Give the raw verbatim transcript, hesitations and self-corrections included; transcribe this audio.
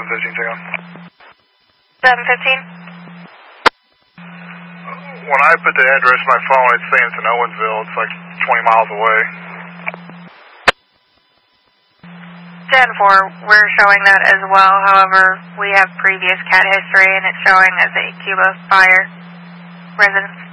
seven fifteen, take on. seven fifteen? When I put the address in my phone, it's saying it's in Owensville. It's like twenty miles away. ten four, we're showing that as well. However, we have previous C A T history, and it's showing as a Cuba Fire residence.